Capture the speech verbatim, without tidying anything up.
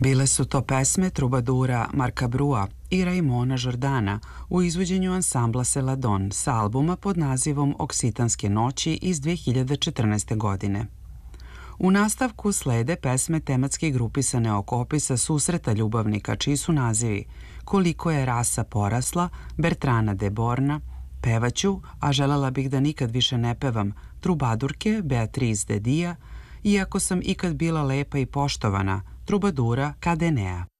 Bile su to pesme trubadura Marka Brua i Raimona Jordana u izvođenju ansambla Celadon sa albuma pod nazivom Oksitanske noći iz dve hiljade četrnaeste. godine. U nastavku slede pesme tematski grupisane oko opisa susreta ljubavnika čiji su nazivi Koliko je rasa porasla, Bertrana de Borna, Pevaću, a želela bih da nikad više ne pevam, Trubadurke, Beatriz de Dija, Iako sam ikad bila lepa i poštovana, Trubadura Kadenea.